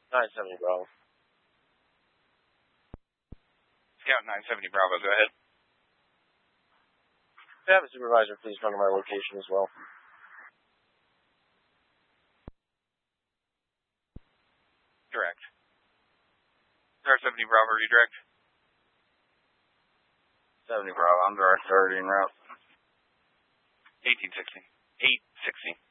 970 Bravo. Scout 970 Bravo, go ahead. If you have a supervisor, please run to my location as well. Direct. Star 70 Bravo, redirect. 70 Bravo, I'm direct 30 en route. 1860. 860.